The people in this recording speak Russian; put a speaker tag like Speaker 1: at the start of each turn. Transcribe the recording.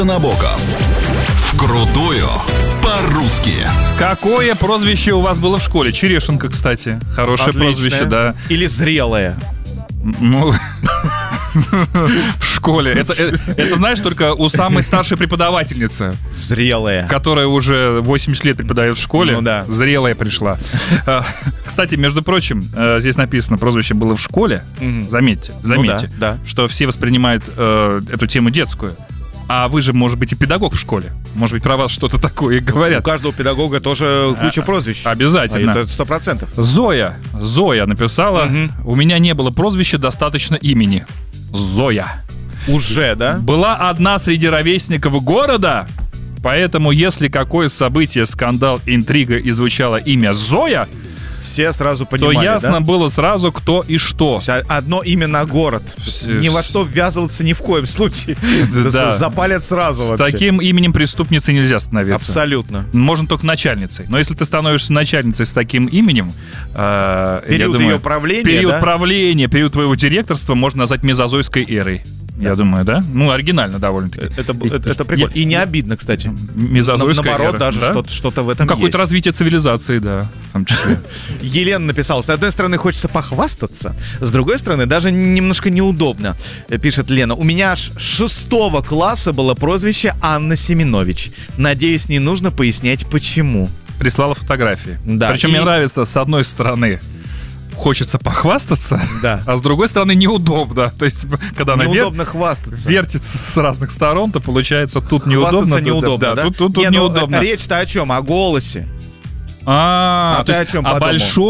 Speaker 1: Набоков. Вкрутую по-русски.
Speaker 2: Какое прозвище у вас было в школе? Черешенка, кстати. Хорошее
Speaker 3: Отличное.
Speaker 2: прозвище, да.
Speaker 3: Или зрелое.
Speaker 2: Ну, в школе. Это, знаешь, только у самой старшей преподавательницы,
Speaker 3: Зрелое.
Speaker 2: которая уже 80 лет преподает в школе.
Speaker 3: Ну да.
Speaker 2: Зрелая пришла. Кстати, между прочим, здесь написано, прозвище было в школе. Заметьте,
Speaker 3: да.
Speaker 2: что все воспринимают эту тему детскую. А вы же, может быть, и педагог в школе. Может быть, про вас что-то такое и
Speaker 3: У
Speaker 2: говорят.
Speaker 3: каждого педагога тоже куча прозвищ.
Speaker 2: Обязательно.
Speaker 3: Это 100%.
Speaker 2: Зоя написала: у меня не было прозвища, достаточно имени. Зоя.
Speaker 3: Уже, да?
Speaker 2: Была одна среди ровесников города, поэтому если какое событие, скандал, интрига и звучало имя Зоя,
Speaker 3: Все сразу
Speaker 2: то
Speaker 3: понимали,
Speaker 2: ясно
Speaker 3: да?
Speaker 2: было сразу, кто и что.
Speaker 3: Одно имя на город. Ни во что ввязываться ни в коем случае.
Speaker 2: Да.
Speaker 3: Запалят сразу
Speaker 2: С
Speaker 3: вообще.
Speaker 2: таким именем преступницы нельзя становиться.
Speaker 3: Абсолютно.
Speaker 2: Можно только начальницей. Но если ты становишься начальницей с таким именем, я
Speaker 3: Период
Speaker 2: думаю,
Speaker 3: ее правления,
Speaker 2: период
Speaker 3: да?
Speaker 2: правления, период твоего директорства можно назвать мезозойской эрой. Я думаю, да? Ну, оригинально довольно-таки.
Speaker 3: Это прикольно. И не обидно, кстати.
Speaker 2: Мезозойская
Speaker 3: Наоборот,
Speaker 2: эра,
Speaker 3: даже
Speaker 2: да?
Speaker 3: что-то в этом
Speaker 2: Какое-то
Speaker 3: есть.
Speaker 2: развитие цивилизации, да, в том числе.
Speaker 3: Елена написала: с одной стороны, хочется похвастаться, с другой стороны, даже немножко неудобно. Пишет Лена: у меня аж 6 класса было прозвище Анна Семенович. Надеюсь, не нужно пояснять, почему.
Speaker 2: Прислала фотографии.
Speaker 3: Да,
Speaker 2: Причем
Speaker 3: и-
Speaker 2: мне нравится, с одной стороны, хочется похвастаться,
Speaker 3: Да.
Speaker 2: а с другой стороны, неудобно. То есть, когда она
Speaker 3: Неудобно хвастаться.
Speaker 2: вертится с разных сторон, то получается тут неудобно.
Speaker 3: Хвастаться
Speaker 2: тут-
Speaker 3: неудобно, да?
Speaker 2: Тут
Speaker 3: Не, ну,
Speaker 2: неудобно.
Speaker 3: речь-то о чем? О голосе.
Speaker 2: А
Speaker 3: ты
Speaker 2: то
Speaker 3: о
Speaker 2: есть
Speaker 3: чем
Speaker 2: о
Speaker 3: подумал?
Speaker 2: большом